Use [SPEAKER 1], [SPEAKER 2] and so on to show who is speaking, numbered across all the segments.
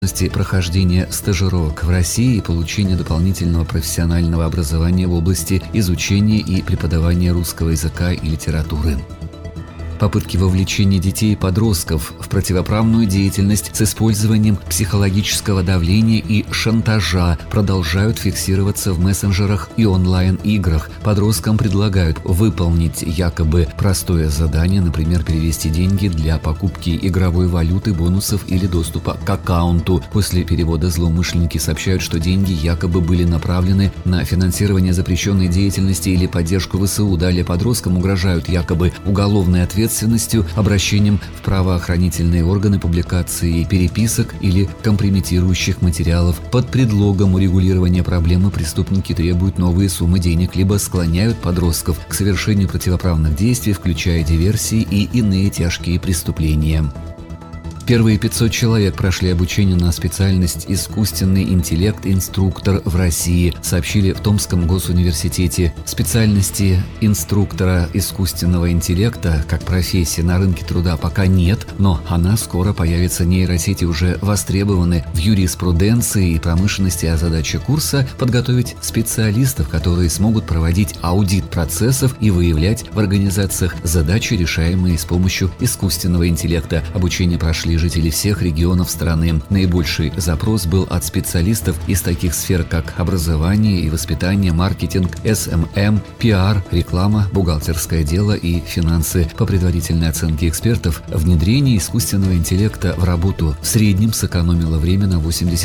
[SPEAKER 1] прохождения стажировок в России и получения дополнительного профессионального образования в области изучения и преподавания русского языка и литературы. Попытки вовлечения детей и подростков в противоправную деятельность с использованием психологического давления и шантажа продолжают фиксироваться в мессенджерах и онлайн-играх. Подросткам предлагают выполнить якобы простое задание, например, перевести деньги для покупки игровой валюты, бонусов или доступа к аккаунту. После перевода злоумышленники сообщают, что деньги якобы были направлены на финансирование запрещенной деятельности или поддержку ВСУ. Далее подросткам угрожают якобы уголовной ответственностью, обращением в правоохранительные органы, публикацией переписок или компрометирующих материалов. Под предлогом урегулирования проблемы преступники требуют новые суммы денег, либо склоняют подростков к совершению противоправных действий, включая диверсии и иные тяжкие преступления. Первые 500 человек прошли обучение на специальность «Искусственный интеллект-инструктор» в России, сообщили в Томском госуниверситете. Специальности инструктора искусственного интеллекта как профессии на рынке труда пока нет, но она скоро появится. Нейросети уже востребованы в юриспруденции и промышленности, а задача курса – подготовить специалистов, которые смогут проводить аудит процессов и выявлять в организациях задачи, решаемые с помощью искусственного интеллекта. Обучение прошли жители всех регионов страны. Наибольший запрос был от специалистов из таких сфер, как образование и воспитание, маркетинг, СММ, пиар, реклама, бухгалтерское дело и финансы. По предварительной оценке экспертов, внедрение искусственного интеллекта в работу в среднем сэкономило время на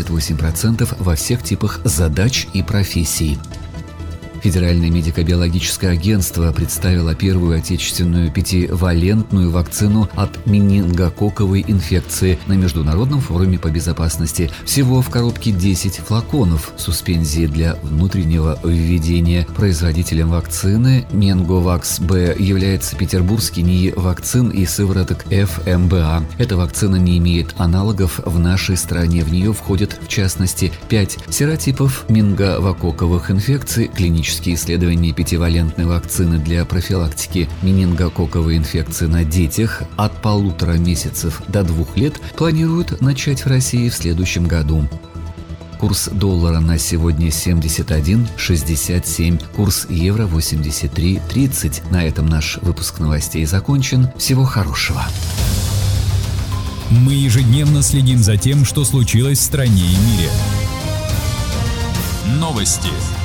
[SPEAKER 1] 88% во всех типах задач и профессий. Федеральное медико-биологическое агентство представило первую отечественную пятивалентную вакцину от менингококковой инфекции на Международном форуме по безопасности. Всего в коробке 10 флаконов суспензии для внутреннего введения. Производителем вакцины Менговакс-Б является петербургский НИИ вакцин и сывороток ФМБА. Эта вакцина не имеет аналогов в нашей стране. В нее входят, в частности, 5 серотипов менингококковых инфекций. Клинические исследования пятивалентной вакцины для профилактики менингококковой инфекции на детях от 1,5 месяцев до 2 лет планируют начать в России в следующем году. Курс доллара на сегодня 71,67, курс евро 83,30. На этом наш выпуск новостей закончен. Всего хорошего.
[SPEAKER 2] Мы ежедневно следим за тем, что случилось в стране и мире. Новости.